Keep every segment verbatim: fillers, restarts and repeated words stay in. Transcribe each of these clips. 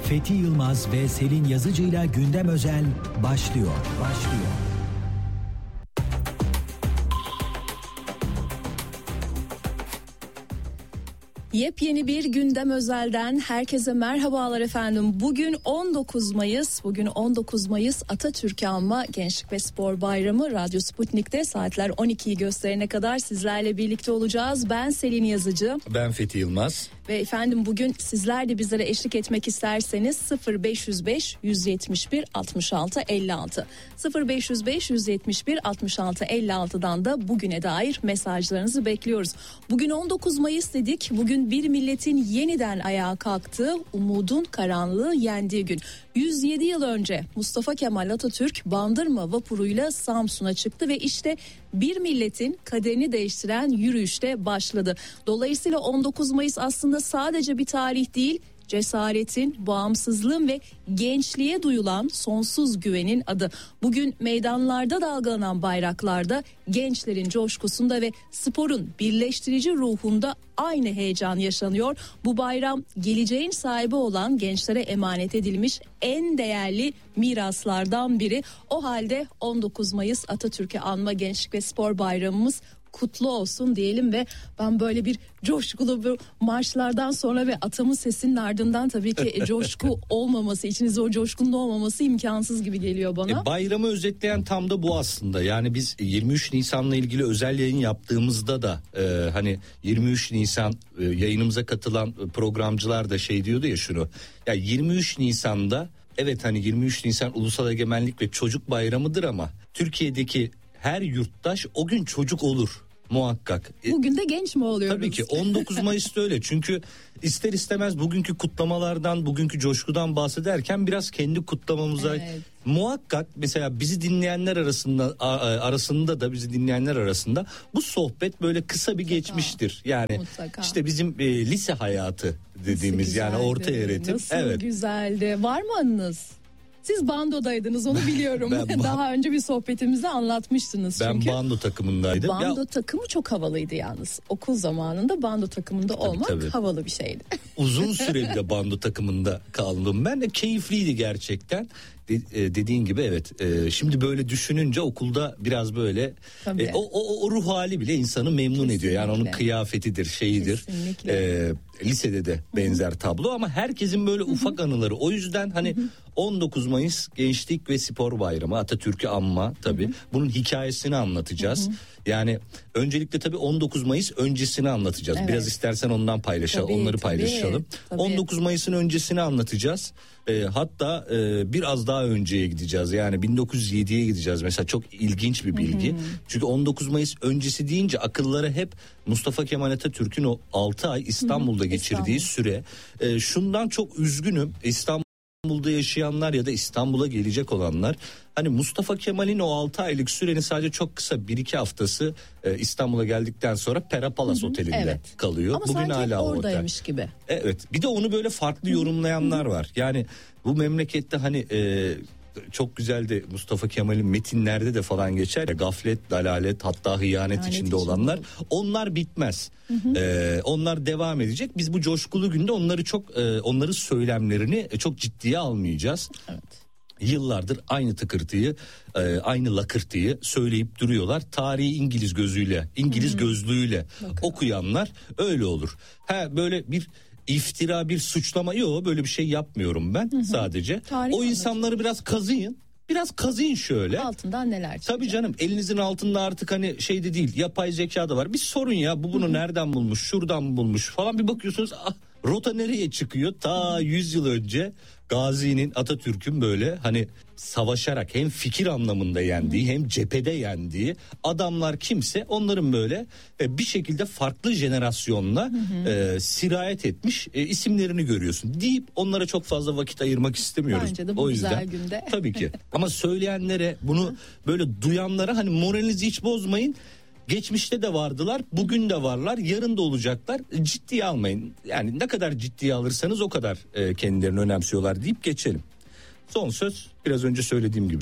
Fethi Yılmaz ve Selin Yazıcı'yla Gündem Özel başlıyor. Başlıyor. Yepyeni bir Gündem Özel'den herkese merhabalar efendim. Bugün on dokuz Mayıs, bugün on dokuz Mayıs Atatürk'ü anma Gençlik ve Spor Bayramı. Radyo Sputnik'te saatler on ikiyi gösterene kadar sizlerle birlikte olacağız. Ben Selin Yazıcı. Ben Fethi Yılmaz. Ve efendim bugün sizler de bizlere eşlik etmek isterseniz sıfır beş yüz beş yüz yetmiş bir altmış altı elli altı sıfır beş yüz beş yüz yetmiş bir altmış altı elli altıdan da bugüne dair mesajlarınızı bekliyoruz. Bugün on dokuz Mayıs dedik. Bugün bir milletin yeniden ayağa kalktığı, umudun karanlığı yendiği gün. yüz yedi yıl önce Mustafa Kemal Atatürk Bandırma vapuruyla Samsun'a çıktı ve işte bir milletin kaderini değiştiren yürüyüşte başladı. Dolayısıyla on dokuz Mayıs aslında sadece bir tarih değil, cesaretin, bağımsızlığın ve gençliğe duyulan sonsuz güvenin adı. Bugün meydanlarda dalgalanan bayraklarda, gençlerin coşkusunda ve sporun birleştirici ruhunda aynı heyecan yaşanıyor. Bu bayram geleceğin sahibi olan gençlere emanet edilmiş en değerli miraslardan biri. O halde on dokuz Mayıs Atatürk'ü anma Gençlik ve Spor Bayramımız kutlu olsun diyelim ve ben böyle bir coşkulu bir marşlardan sonra ve atamın sesinin ardından tabii ki coşku olmaması, içinizde o coşkunun olmaması imkansız gibi geliyor bana. E, bayramı özetleyen tam da bu aslında. Yani biz yirmi üç Nisan'la ilgili özel yayın yaptığımızda da e, hani yirmi üç Nisan e, yayınımıza katılan programcılar da şey diyordu ya şunu. Ya yirmi üç Nisan'da evet hani yirmi üç Nisan Ulusal Egemenlik ve Çocuk Bayramı'dır ama Türkiye'deki her yurttaş o gün çocuk olur muhakkak. Bugün de genç mi oluyoruz? Tabii ki on dokuz Mayıs'ta öyle. Çünkü ister istemez bugünkü kutlamalardan, bugünkü coşkudan bahsederken biraz kendi kutlamamıza evet. Muhakkak mesela bizi dinleyenler arasında arasında da bizi dinleyenler arasında bu sohbet böyle kısa bir mutlaka. Geçmiştir. Yani mutlaka. işte bizim e, lise hayatı dediğimiz yani orta öğretim. Nasıl evet. güzeldi. Var mı anınız? Siz bandodaydınız onu biliyorum. ben, Daha önce bir sohbetimizde anlatmıştınız ben çünkü. Ben bando takımındaydım. Bando ya, takımı çok havalıydı yalnız. Okul zamanında bando takımında tabii, olmak tabii. havalı bir şeydi. Uzun süreli de bando takımında kaldım. Ben de keyifliydi gerçekten. De, dediğin gibi evet. E, şimdi böyle düşününce okulda biraz böyle e, o, o, o ruh hali bile insanı memnun Kesinlikle. Ediyor. Yani onun kıyafetidir, şeyidir. E, lisede de benzer Hı-hı. tablo ama herkesin böyle Hı-hı. ufak anıları. O yüzden hani Hı-hı. on dokuz Mayıs Gençlik ve Spor Bayramı, Atatürk'ü anma tabii. Hı-hı. Bunun hikayesini anlatacağız. Hı-hı. Yani öncelikle tabii on dokuz Mayıs öncesini anlatacağız. Evet. Biraz istersen ondan paylaşalım, tabii, onları paylaşalım. Tabii. on dokuz Mayıs'ın öncesini anlatacağız. E, hatta e, biraz daha önceye gideceğiz. Yani bin dokuz yüz yediye gideceğiz. Mesela çok ilginç bir bilgi. Hı hı. Çünkü on dokuz Mayıs öncesi deyince akıllara hep Mustafa Kemal Atatürk'ün o altı ay İstanbul'da hı hı. geçirdiği İstanbul. süre. E, şundan çok üzgünüm. İstanbul'da yaşayanlar ya da İstanbul'a gelecek olanlar, hani Mustafa Kemal'in o altı aylık sürenin sadece çok kısa bir iki haftası e, İstanbul'a geldikten sonra Pera Palace Otel'inde evet. kalıyor. Ama bugün hala oradaymış otel. gibi. Evet. Bir de onu böyle farklı yorumlayanlar Hı-hı. var. Yani bu memlekette hani e, çok güzeldi, Mustafa Kemal'in metinlerde de falan geçer ya, gaflet, dalalet, hatta hıyanet içinde içinde olanlar. Onlar bitmez. Ee, onlar devam edecek. Biz bu coşkulu günde onları çok e, onları söylemlerini çok ciddiye almayacağız. Evet. Yıllardır aynı tıkırtıyı, e, aynı lakırtıyı söyleyip duruyorlar. Tarihi İngiliz gözüyle, İngiliz hmm. gözlüğüyle Bakın. okuyanlar öyle olur. Ha böyle bir iftira, bir suçlama yok, böyle bir şey yapmıyorum ben. Hı hı. Sadece Tarih o insanları anlatıyor. Biraz kazıyın. Biraz kazıyın şöyle. Altından neler çıkacak? Tabii canım, elinizin altında artık hani şey de değil, yapay zeka da var. Bir sorun ya, bu bunu Hı-hı. nereden bulmuş, şuradan mı bulmuş falan, bir bakıyorsunuz ah, rota nereye çıkıyor? Ta yüz yıl önce Gazi'nin, Atatürk'ün böyle hani savaşarak hem fikir anlamında yendiği Hı-hı. hem cephede yendiği adamlar kimse, onların böyle e, bir şekilde farklı jenerasyonla e, sirayet etmiş e, isimlerini görüyorsun deyip onlara çok fazla vakit ayırmak istemiyoruz. Bence de bu o güzel yüzden, günde. Tabii ki. Ama söyleyenlere, bunu böyle duyanlara hani moralinizi hiç bozmayın. Geçmişte de vardılar, bugün de varlar, yarın da olacaklar. Ciddiye almayın. Yani ne kadar ciddiye alırsanız o kadar e, kendilerini önemsiyorlar deyip geçelim. Son söz biraz önce söylediğim gibi.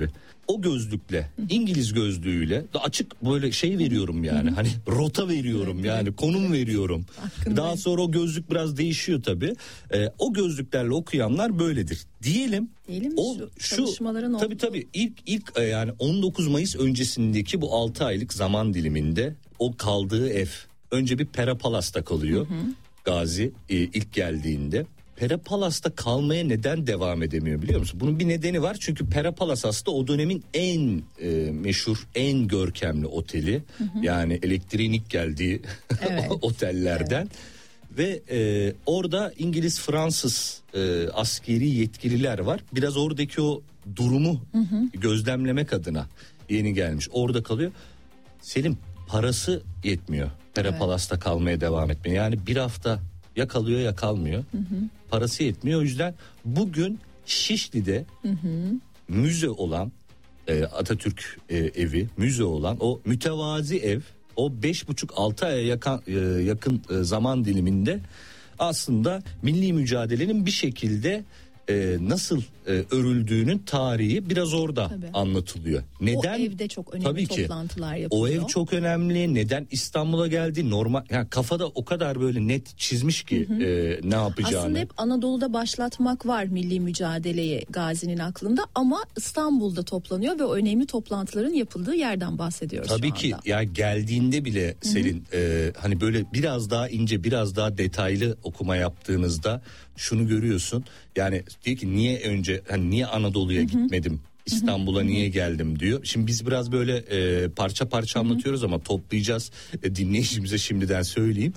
o gözlükle, İngiliz gözlüğüyle da açık böyle şey veriyorum yani. Hani rota veriyorum yani, konum veriyorum. Daha sonra o gözlük biraz değişiyor tabii. Ee, o gözlüklerle okuyanlar böyledir. Diyelim. Diyelim o şu çalışmaların şu tabii tabii ilk ilk yani on dokuz Mayıs öncesindeki bu altı aylık zaman diliminde o kaldığı ev önce bir Pera Palas'ta kalıyor. Hı hı. Gazi e, ilk geldiğinde. Pera Palas'ta kalmaya neden devam edemiyor biliyor musun? Bunun bir nedeni var, çünkü Pera Palas aslında o dönemin en e, meşhur, en görkemli oteli. Hı hı. Yani elektriğin ilk geldiği evet. otellerden. Evet. Ve e, orada İngiliz, Fransız e, askeri yetkililer var. Biraz oradaki o durumu hı hı. gözlemlemek adına yeni gelmiş. Orada kalıyor. Selim, parası yetmiyor Pera evet. Palas'ta kalmaya devam etmeye. Yani bir hafta ya kalıyor ya kalmıyor. Hı hı. Parası yetmiyor. O yüzden bugün Şişli'de hı hı. müze olan e, Atatürk e, evi, müze olan o mütevazi ev, o beş buçuk altı aya yakın, e, yakın e, zaman diliminde aslında milli mücadelenin bir şekilde e, nasıl e, örüldüğünün tarihi biraz orada tabii. anlatılıyor. Neden? O evde çok önemli tabii toplantılar ki, yapılıyor. o ev çok önemli. Neden İstanbul'a geldi? Normal, yani kafada o kadar böyle net çizmiş ki hı hı. E, ne yapacağını. Aslında hep Anadolu'da başlatmak var milli mücadeleyi Gazi'nin aklında, ama İstanbul'da toplanıyor ve o önemli toplantıların yapıldığı yerden bahsediyoruz tabii şu anda. Tabii ki ya, geldiğinde bile Selin e, hani böyle biraz daha ince, biraz daha detaylı okuma yaptığınızda şunu görüyorsun. Yani diyor ki niye önce, hani niye Anadolu'ya Hı-hı. gitmedim, İstanbul'a Hı-hı. niye geldim diyor. Şimdi biz biraz böyle e, parça parça Hı-hı. anlatıyoruz ama toplayacağız, e, dinleyicimize şimdiden söyleyeyim.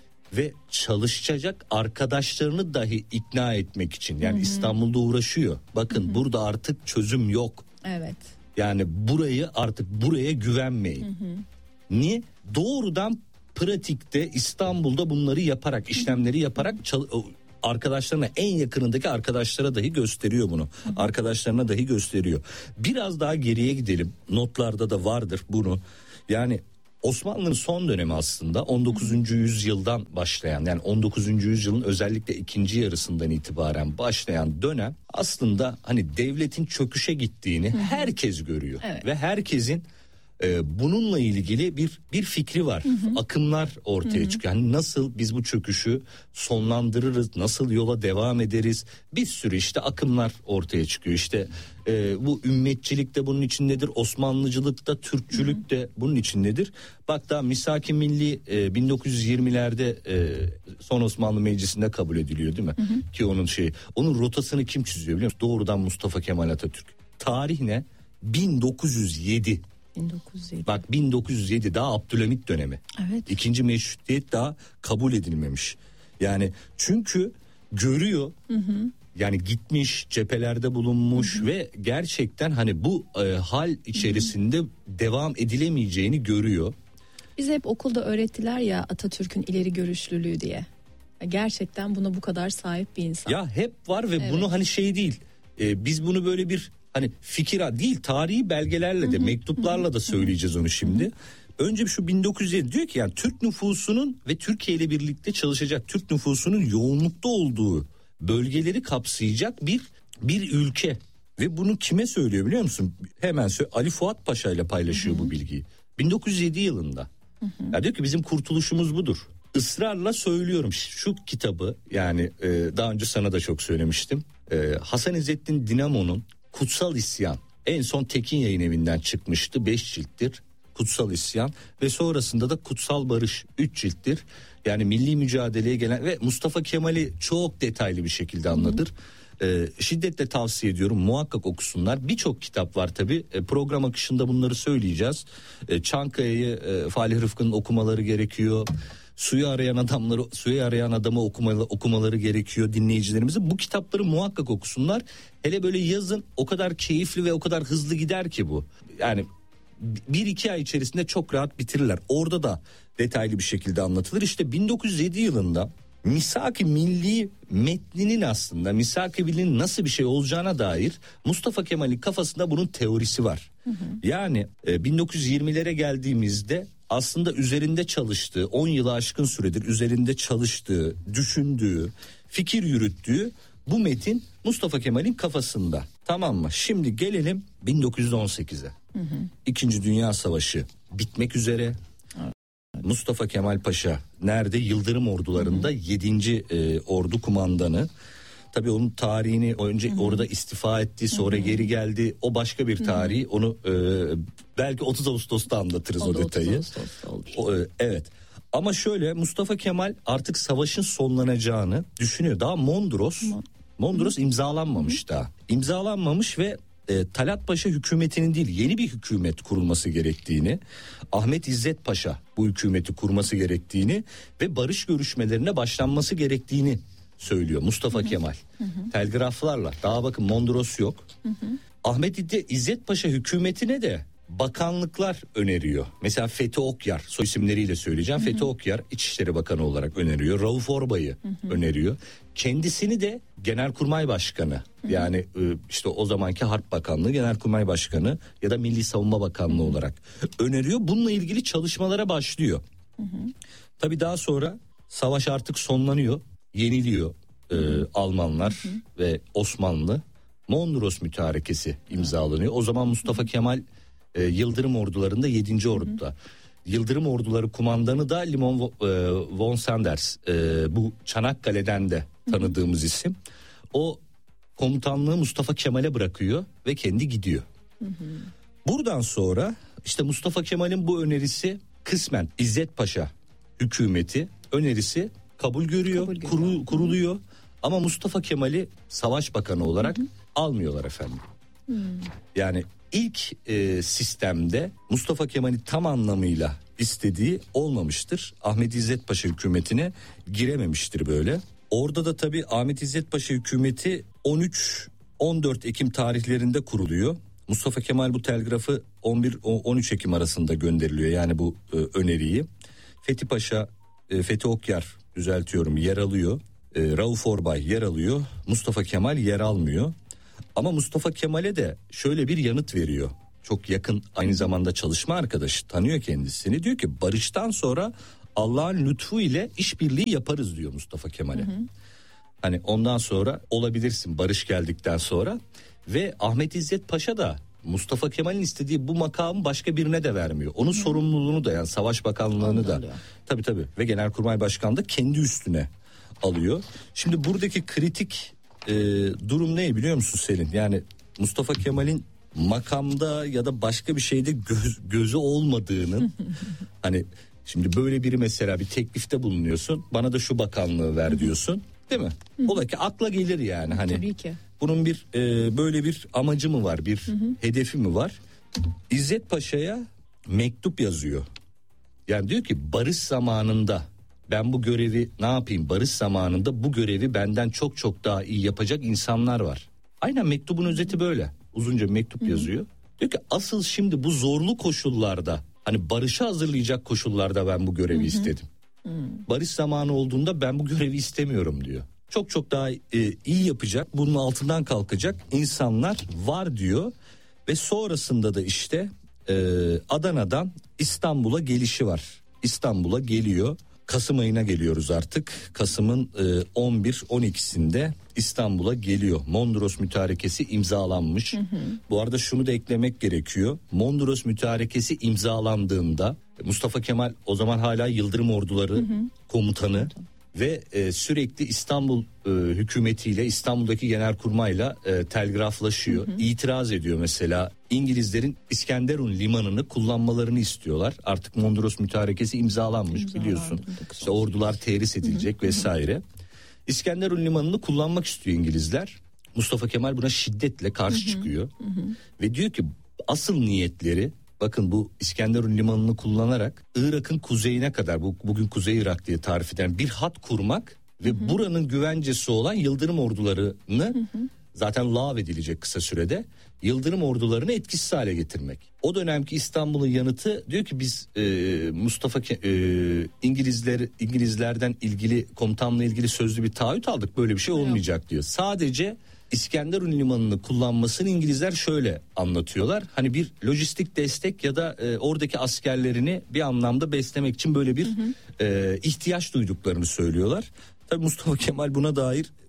Ve çalışacak arkadaşlarını dahi ikna etmek için, yani Hı-hı. İstanbul'da uğraşıyor. Bakın Hı-hı. burada artık çözüm yok. Evet. Yani burayı artık buraya güvenmeyin. Hı-hı. Niye? Doğrudan pratikte İstanbul'da bunları yaparak, işlemleri yaparak çal- arkadaşlarına, en yakınındaki arkadaşlara dahi gösteriyor bunu. Hı hı. Arkadaşlarına dahi gösteriyor. Biraz daha geriye gidelim. Notlarda da vardır bunu. Yani Osmanlı'nın son dönemi aslında on dokuzuncu Hı hı. yüzyıldan başlayan, yani on dokuzuncu yüzyılın özellikle ikinci yarısından itibaren başlayan dönem aslında hani devletin çöküşe gittiğini hı hı. herkes görüyor. Evet. Ve herkesin Ee, bununla ilgili bir bir fikri var. Hı hı. Akımlar ortaya hı hı. çıkıyor. Yani nasıl biz bu çöküşü sonlandırırız, nasıl yola devam ederiz? Bir sürü işte akımlar ortaya çıkıyor. İşte e, bu ümmetçilik de bunun içindedir, Osmanlıcılık da, Türkçülük de bunun içindedir. Bak daha Misak-ı Milli e, bin dokuz yüz yirmilerde e, son Osmanlı Meclisi'nde kabul ediliyor değil mi? Hı hı. Ki onun şeyi, onun rotasını kim çiziyor biliyor musun? Doğrudan Mustafa Kemal Atatürk. Tarih ne? bin dokuz yüz yedi. bin dokuz yüz yedi. Bak bin dokuz yüz yedi, daha Abdülhamit dönemi. Evet. İkinci meşrutiyet daha kabul edilmemiş. Yani çünkü görüyor, hı hı. yani gitmiş, cephelerde bulunmuş hı hı. ve gerçekten hani bu e, hal içerisinde hı hı. devam edilemeyeceğini görüyor. Bize hep okulda öğrettiler ya Atatürk'ün ileri görüşlülüğü diye. Gerçekten buna bu kadar sahip bir insan. Ya hep var ve evet. bunu hani şey değil. E, biz bunu böyle bir hani fikir değil, tarihi belgelerle de, mektuplarla da söyleyeceğiz onu şimdi. Önce şu bin dokuz yüz yedi diyor ki yani Türk nüfusunun ve Türkiye ile birlikte çalışacak Türk nüfusunun yoğunlukta olduğu bölgeleri kapsayacak bir bir ülke. Ve bunu kime söylüyor biliyor musun? Hemen söyle, Ali Fuat Paşa ile paylaşıyor hı hı. bu bilgiyi. bin dokuz yüz yedi yılında. Hı hı. Ya diyor ki bizim kurtuluşumuz budur. Israrla söylüyorum şu kitabı, yani e, daha önce sana da çok söylemiştim. E, Hasan İzzettin Dinamo'nun Kutsal İsyan, en son Tekin Yayın Evi'nden çıkmıştı, beş cilttir Kutsal İsyan ve sonrasında da Kutsal Barış üç cilttir. Yani milli mücadeleye gelen ve Mustafa Kemal'i çok detaylı bir şekilde anlatır. Ee, şiddetle tavsiye ediyorum, muhakkak okusunlar. Birçok kitap var tabii, e, program akışında bunları söyleyeceğiz. E, Çankaya'yı e, Falih Rıfkı'nın okumaları gerekiyor. Suyu arayan adamları, suyu arayan adamı okumalı, okumaları gerekiyor dinleyicilerimizin. Bu kitapları muhakkak okusunlar. Hele böyle yazın o kadar keyifli ve o kadar hızlı gider ki bu. Yani bir iki ay içerisinde çok rahat bitirirler. Orada da detaylı bir şekilde anlatılır. İşte bin dokuz yüz yedi yılında Misak-ı Milli metninin, aslında Misak-ı Milli'nin nasıl bir şey olacağına dair Mustafa Kemal'in kafasında bunun teorisi var. Hı hı. Yani e, bin dokuz yüz yirmilere geldiğimizde aslında üzerinde çalıştığı, on yılı aşkın süredir üzerinde çalıştığı, düşündüğü, fikir yürüttüğü Bu metin Mustafa Kemal'in kafasında. Tamam mı? Şimdi gelelim bin dokuz yüz on sekize. Hı hı. İkinci Dünya Savaşı bitmek üzere. Evet. Mustafa Kemal Paşa nerede? Yıldırım ordularında yedinci E, ordu kumandanı. Tabii onun tarihini önce Hı-hı. orada istifa etti, sonra Hı-hı. geri geldi. O başka bir tarih. Hı-hı. Onu e, belki otuz Ağustos'ta anlatırız o, o detayı. O, e, evet. Ama şöyle, Mustafa Kemal artık savaşın sonlanacağını düşünüyor. Daha Mondros Hı-hı. Mondros imzalanmamış Hı-hı. daha. İmzalanmamış ve e, Talat Paşa hükümetinin değil, yeni bir hükümet kurulması gerektiğini, Ahmet İzzet Paşa bu hükümeti kurması gerektiğini ve barış görüşmelerine başlanması gerektiğini söylüyor Mustafa hı hı. Kemal. Hı hı. Telgraflarla. Daha bakın Mondros yok. Hı hı. Ahmet İzzet Paşa hükümetine de bakanlıklar öneriyor. Mesela Fethi Okyar, soy isimleriyle söyleyeceğim. Hı hı. Fethi Okyar İçişleri Bakanı olarak öneriyor. Rauf Orbay'ı hı hı. öneriyor. Kendisini de Genelkurmay Başkanı, hı hı. yani işte o zamanki Harp Bakanlığı Genelkurmay Başkanı ya da Milli Savunma Bakanlığı hı hı. olarak öneriyor. Bununla ilgili çalışmalara başlıyor. Hı hı. Tabii daha sonra savaş artık sonlanıyor. Yeniliyor e, Almanlar hı hı. ve Osmanlı. Mondros Mütarekesi imzalanıyor. O zaman Mustafa Kemal e, Yıldırım ordularında yedinci orduda. Hı hı. Yıldırım orduları kumandanı da Limon e, von Sanders. E, bu Çanakkale'den de tanıdığımız hı hı. isim. O komutanlığı Mustafa Kemal'e bırakıyor ve kendi gidiyor. Hı hı. Buradan sonra işte Mustafa Kemal'in bu önerisi kısmen İzzet Paşa hükümeti önerisi kabul görüyor, kabul görüyor. Kuru, kuruluyor. Ama Mustafa Kemal'i Savaş Bakanı olarak hı hı. almıyorlar efendim. Hı. Yani ilk e, sistemde Mustafa Kemal'i tam anlamıyla istediği olmamıştır. Ahmet İzzet Paşa hükümetine girememiştir böyle. Orada da tabii Ahmet İzzet Paşa hükümeti on üç on dört Ekim tarihlerinde kuruluyor. Mustafa Kemal bu telgrafı on bir on üç Ekim arasında gönderiliyor, yani bu e, öneriyi. Fethi Paşa, e, Fethi Okyar düzeltiyorum yer alıyor. E, Rauf Orbay yer alıyor. Mustafa Kemal yer almıyor. Ama Mustafa Kemal'e de şöyle bir yanıt veriyor. Çok yakın, aynı zamanda çalışma arkadaşı, tanıyor kendisini. Diyor ki barıştan sonra Allah'ın lütfu ile işbirliği yaparız diyor Mustafa Kemal'e. Hı hı. Hani ondan sonra olabilirsin barış geldikten sonra. Ve Ahmet İzzet Paşa da Mustafa Kemal'in istediği bu makamı başka birine de vermiyor. Onun Hı. sorumluluğunu da, yani Savaş Bakanlığı'nı Onu da alıyor. tabii tabii ve Genelkurmay Başkanı da kendi üstüne alıyor. Şimdi buradaki kritik e, durum ne biliyor musun Selin? Yani Mustafa Kemal'in makamda ya da başka bir şeyde göz, gözü olmadığının hani şimdi böyle biri mesela bir teklifte bulunuyorsun, bana da şu bakanlığı ver diyorsun, değil mi? Ola ki akla gelir yani hani. Tabii ki. Bunun bir e, böyle bir amacı mı var, bir hı hı. hedefi mi var? İzzet Paşa'ya mektup yazıyor. Yani diyor ki barış zamanında ben bu görevi ne yapayım? Barış zamanında bu görevi benden çok çok daha iyi yapacak insanlar var. Aynen mektubun özeti böyle. Uzunca bir mektup hı hı. yazıyor. Diyor ki asıl şimdi bu zorlu koşullarda, hani barışa hazırlayacak koşullarda ben bu görevi hı hı. istedim. Hı. Barış zamanı olduğunda ben bu görevi istemiyorum diyor. Çok çok daha e, iyi yapacak, bunun altından kalkacak insanlar var diyor. Ve sonrasında da işte e, Adana'dan İstanbul'a gelişi var. İstanbul'a geliyor. Kasım ayına geliyoruz artık. Kasım'ın e, on bir on ikisinde İstanbul'a geliyor. Mondros Mütarekesi imzalanmış. Hı hı. Bu arada şunu da eklemek gerekiyor. Mondros Mütarekesi imzalandığında Mustafa Kemal o zaman hala Yıldırım Orduları hı hı. komutanı. Hı. Ve e, sürekli İstanbul e, hükümetiyle, İstanbul'daki genelkurmayla e, telgraflaşıyor. Hı hı. İtiraz ediyor mesela. İngilizlerin İskenderun limanını kullanmalarını istiyorlar. Artık Mondros Mütarekesi imzalanmış İmzalandı, biliyorsun. İşte ordular terhis edilecek hı hı. vesaire. İskenderun limanını kullanmak istiyor İngilizler. Mustafa Kemal buna şiddetle karşı hı hı. çıkıyor. Hı hı. Ve diyor ki asıl niyetleri, bakın bu İskenderun limanını kullanarak Irak'ın kuzeyine kadar, bu bugün Kuzey Irak diye tarif eden bir hat kurmak ve hı hı. buranın güvencesi olan Yıldırım ordularını hı hı. zaten lağvedilecek kısa sürede, Yıldırım ordularını etkisiz hale getirmek. O dönemki İstanbul'un yanıtı diyor ki biz e, Mustafa e, İngilizler İngilizlerden ilgili komutanla ilgili sözlü bir taahhüt aldık, böyle bir şey olmayacak diyor. Sadece İskenderun limanını kullanmasını İngilizler şöyle anlatıyorlar. Hani bir lojistik destek ya da e, oradaki askerlerini bir anlamda beslemek için böyle bir hı hı. E, ihtiyaç duyduklarını söylüyorlar. Tabii Mustafa Kemal buna dair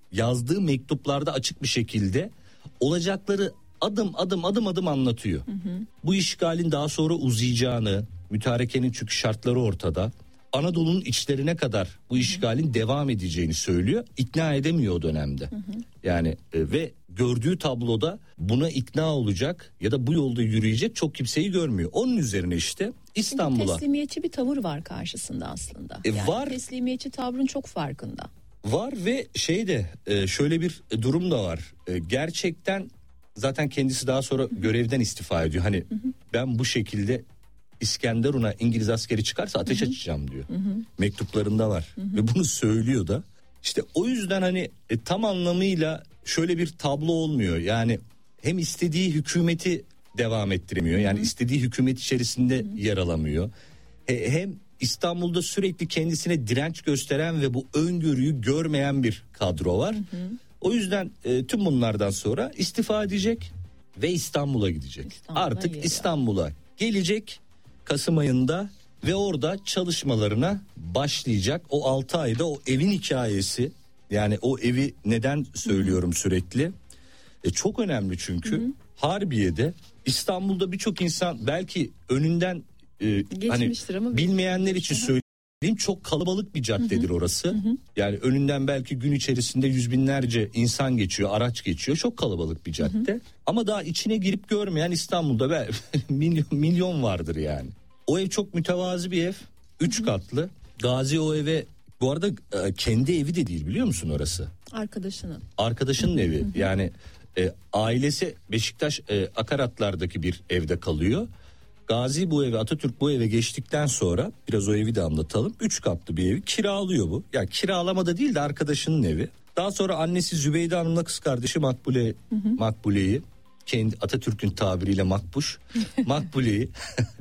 yazdığı mektuplarda açık bir şekilde olacakları adım adım adım adım anlatıyor. Hı hı. Bu işgalin daha sonra uzayacağını, mütarekenin çünkü şartları ortada. Anadolu'nun içlerine kadar bu işgalin hı hı. devam edeceğini söylüyor. İkna edemiyor o dönemde. Hı hı. Yani e, ve gördüğü tabloda buna ikna olacak ya da bu yolda yürüyecek çok kimseyi görmüyor. Onun üzerine işte İstanbul'a. Şimdi teslimiyetçi bir tavır var karşısında aslında. E, yani var. Teslimiyetçi tavrın çok farkında. Var ve şey de e, şöyle bir durum da var. E, gerçekten zaten kendisi daha sonra hı hı. görevden istifa ediyor. Hani hı hı. ben bu şekilde İskenderun'a İngiliz askeri çıkarsa ateş hı hı. açacağım diyor. Hı hı. Mektuplarında var. Hı hı. Ve bunu söylüyor da. İşte o yüzden hani e, tam anlamıyla şöyle bir tablo olmuyor. Yani hem istediği hükümeti devam ettiremiyor. Yani hı hı. istediği hükümet içerisinde hı hı. yer alamıyor. He, hem İstanbul'da sürekli kendisine direnç gösteren ve bu öngörüyü görmeyen bir kadro var. Hı hı. O yüzden e, tüm bunlardan sonra istifa edecek ve İstanbul'a gidecek. İstanbul'a Artık geliyor. İstanbul'a gelecek Kasım ayında ve orada çalışmalarına başlayacak. O altı ayda o evin hikayesi, yani o evi neden söylüyorum Hı-hı. sürekli? E, çok önemli çünkü Hı-hı. Harbiye'de, İstanbul'da birçok insan belki önünden e, hani bilmeyenler için Hı-hı. söyleyeyim, çok kalabalık bir caddedir Hı-hı. orası. Hı-hı. Yani önünden belki gün içerisinde yüz binlerce insan geçiyor, araç geçiyor. Çok kalabalık bir cadde. Hı-hı. Ama daha içine girip görmeyen İstanbul'da belki milyon, milyon vardır yani. O ev çok mütevazi bir ev. Üç Hı-hı. katlı. Gazi o eve, bu arada kendi evi de değil, biliyor musun orası? Arkadaşının. Arkadaşının Hı-hı. evi. Hı-hı. Yani e, ailesi Beşiktaş e, Akaratlar'daki bir evde kalıyor. Gazi bu eve, Atatürk bu eve geçtikten sonra, biraz o evi de anlatalım. Üç katlı bir evi kiralıyor bu. Yani kiralamada değil de arkadaşının evi. Daha sonra annesi Zübeyde Hanım'la kız kardeşi Makbule, hı hı. Makbule'yi, kendi Atatürk'ün tabiriyle Makbuş, Makbule'yi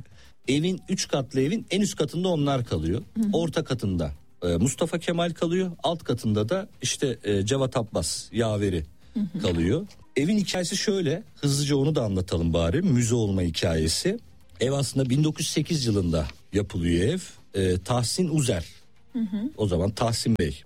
evin, üç katlı evin en üst katında onlar kalıyor. Hı hı. Orta katında e, Mustafa Kemal kalıyor. Alt katında da işte e, Cevat Abbas yaveri hı hı. kalıyor. Evin hikayesi şöyle, hızlıca onu da anlatalım bari. Müze olma hikayesi. Ev aslında bin dokuz yüz sekiz yılında yapılıyor ev. E, Tahsin Uzer, hı hı. o zaman Tahsin Bey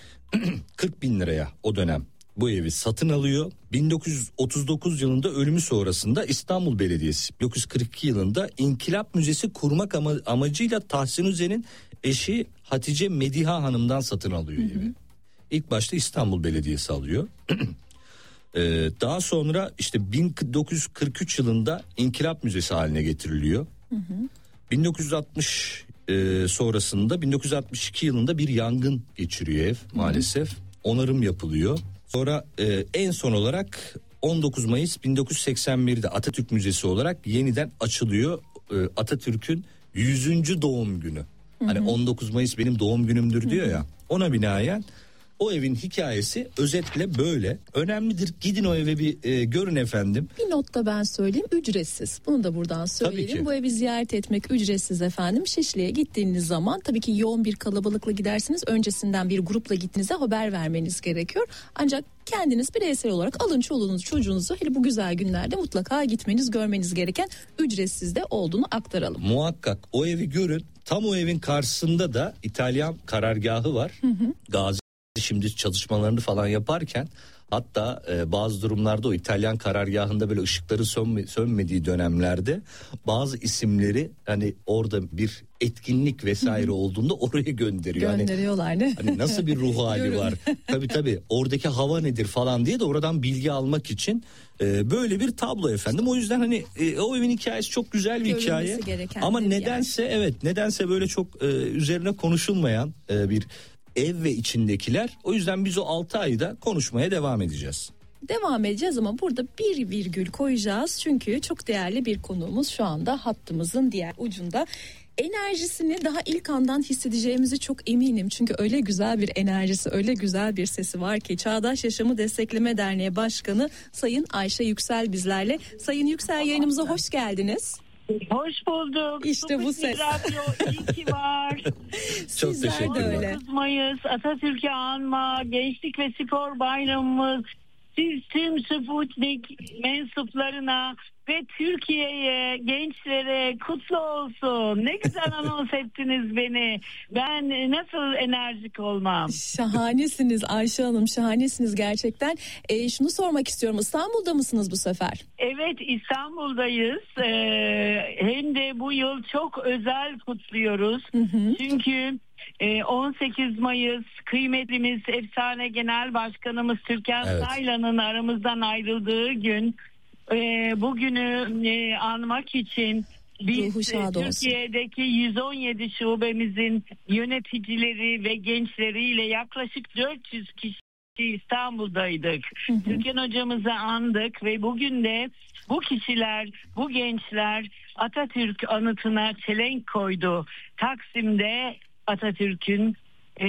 kırk bin liraya o dönem bu evi satın alıyor. bin dokuz yüz otuz dokuz yılında ölümü sonrasında İstanbul Belediyesi bin dokuz yüz kırk iki yılında İnkılap Müzesi kurmak ama, amacıyla Tahsin Uzer'in eşi Hatice Mediha Hanım'dan satın alıyor hı hı. evi. İlk başta İstanbul Belediyesi alıyor. Ee, daha sonra işte bin dokuz yüz kırk üç yılında İnkılap Müzesi haline getiriliyor. Hı hı. bin dokuz yüz altmış e, sonrasında bin dokuz yüz altmış iki yılında bir yangın geçiriyor ev maalesef. Hı hı. Onarım yapılıyor. Sonra e, en son olarak on dokuz Mayıs bin dokuz yüz seksen birde Atatürk Müzesi olarak yeniden açılıyor. E, Atatürk'ün yüzüncü doğum günü. Hı hı. Hani on dokuz Mayıs benim doğum günümdür diyor hı hı. ya. Ona binaen o evin hikayesi özetle böyle. Önemlidir. Gidin o eve bir e, görün efendim. Bir not da ben söyleyeyim, ücretsiz. Bunu da buradan söyleyelim. Bu evi ziyaret etmek ücretsiz efendim. Şişli'ye gittiğiniz zaman tabii ki yoğun bir kalabalıkla gidersiniz. Öncesinden bir grupla gittiğinizde haber vermeniz gerekiyor. Ancak kendiniz bireysel olarak alın çoluğunuzu çocuğunuzu, hele bu güzel günlerde mutlaka gitmeniz, görmeniz gereken, ücretsiz de olduğunu aktaralım. Muhakkak o evi görün. Tam o evin karşısında da İtalyan karargahı var. Hı hı. Gazi şimdi çalışmalarını falan yaparken, hatta e, bazı durumlarda o İtalyan karargahında böyle ışıkları sönme, sönmediği dönemlerde bazı isimleri hani orada bir etkinlik vesaire Hı-hı. olduğunda oraya gönderiyor. Gönderiyorlar hani, ne? Hani nasıl bir ruh hali var? Tabii tabii oradaki hava nedir falan diye de oradan bilgi almak için e, böyle bir tablo efendim. O yüzden hani e, o evin hikayesi çok güzel bir Görülmesi hikaye. Ama nedense yer. evet nedense böyle çok e, üzerine konuşulmayan e, bir ev ve içindekiler. O yüzden biz o altı ayda konuşmaya devam edeceğiz. Devam edeceğiz ama burada bir virgül koyacağız. Çünkü çok değerli bir konuğumuz şu anda hattımızın diğer ucunda. Enerjisini daha ilk andan hissedeceğimizi çok eminim. Çünkü öyle güzel bir enerjisi, öyle güzel bir sesi var ki. Çağdaş Yaşamı Destekleme Derneği Başkanı Sayın Ayşe Yüksel bizlerle. Sayın Yüksel, yayınımıza hoş geldiniz. Hoş bulduk. İşte Super bu ses. Radyo iyi ki var. Çok teşekkürler. on dokuz Mayıs Atatürk'ü anma, Gençlik ve Spor Bayramımız Siz tüm Sputnik mensuplarına ve Türkiye'ye, gençlere kutlu olsun. Ne güzel anons ettiniz beni. Ben nasıl enerjik olmam? Şahanesiniz Ayşe Hanım, şahanesiniz gerçekten. E, şunu sormak istiyorum, İstanbul'da mısınız bu sefer? Evet, İstanbul'dayız. Ee, hem de bu yıl çok özel kutluyoruz. Hı hı. Çünkü on sekiz Mayıs kıymetlimiz, efsane genel başkanımız Türkan evet. Saylan'ın aramızdan ayrıldığı gün. Bugünü anmak için biz Türkiye'deki yüz on yedi şubemizin yöneticileri ve gençleriyle yaklaşık dört yüz kişi İstanbul'daydık. Hı hı. Türkan hocamızı andık ve bugün de bu kişiler, bu gençler Atatürk anıtına çelenk koydu. Taksim'de Atatürk'ün e,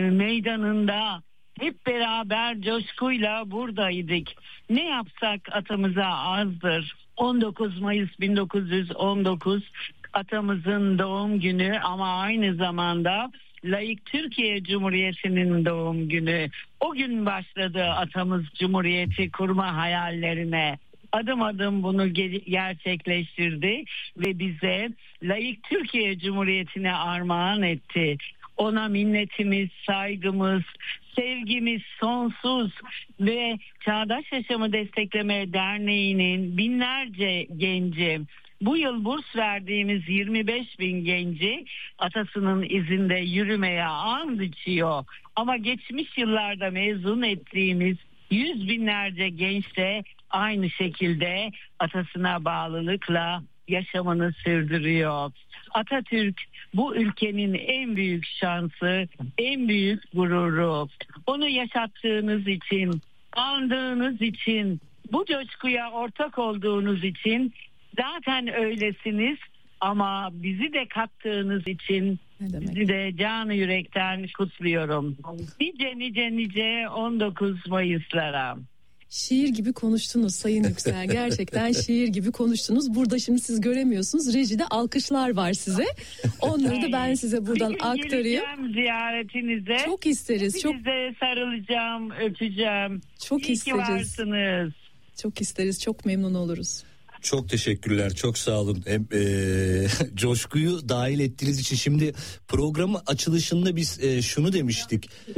meydanında hep beraber coşkuyla buradaydık. Ne yapsak atamıza azdır. on dokuz Mayıs bin dokuz yüz on dokuz atamızın doğum günü ama aynı zamanda layık Türkiye Cumhuriyeti'nin doğum günü. O gün başladı atamız Cumhuriyeti kurma hayallerine. Adım adım bunu gerçekleştirdi ve bize layık Türkiye Cumhuriyeti'ne armağan etti. Ona minnetimiz, saygımız, sevgimiz sonsuz ve Çağdaş Yaşamı Destekleme Derneği'nin binlerce genci, bu yıl burs verdiğimiz yirmi beş bin genci atasının izinde yürümeye and içiyor. Ama geçmiş yıllarda mezun ettiğimiz yüz binlerce genç de aynı şekilde atasına bağlılıkla yaşamını sürdürüyor. Atatürk bu ülkenin en büyük şansı, en büyük gururu. Onu yaşattığınız için, andığınız için, bu coşkuya ortak olduğunuz için zaten öylesiniz ama bizi de kattığınız için sizi de canı yürekten kutluyorum. Nice nice nice on dokuz Mayıs'lara. Şiir gibi konuştunuz Sayın Yüksel. Gerçekten şiir gibi konuştunuz. Burada şimdi siz göremiyorsunuz. Rejide alkışlar var size. Onları da ben size buradan aktarayım. Geleceğim ziyaretinize. Çok isteriz. Çok... Size sarılacağım, öpeceğim. Çok İyi isteriz. ki varsınız. Çok isteriz. Çok memnun oluruz. Çok teşekkürler, çok sağ olun. Hem, e, coşkuyu dahil ettiğiniz için. Şimdi programın açılışında biz e, şunu demiştik.